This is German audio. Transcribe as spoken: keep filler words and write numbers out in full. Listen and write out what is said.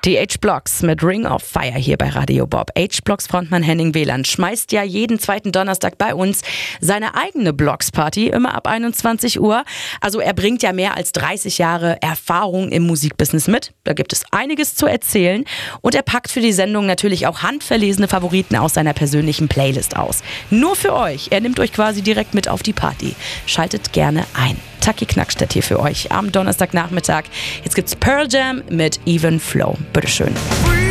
Die H-Blocks mit Ring of Fire hier bei Radio Bob. H-Blocks-Frontmann Henning Wieland schmeißt ja jeden zweiten Donnerstag bei uns seine eigene Blocks-Party, immer ab einundzwanzig Uhr. Also er bringt ja mehr als dreißig Jahre Erfahrung im Musikbusiness mit. Da gibt es einiges zu erzählen. Und er packt für die Sendung natürlich auch handverlesene Favoriten aus seiner persönlichen Playlist aus. Nur für euch. Er nimmt euch quasi direkt mit auf die Party. Schaltet gerne ein. Taki Knackstedt hier für euch am Donnerstagnachmittag. Jetzt gibt's Pearl Jam mit Even Flow. Bitteschön.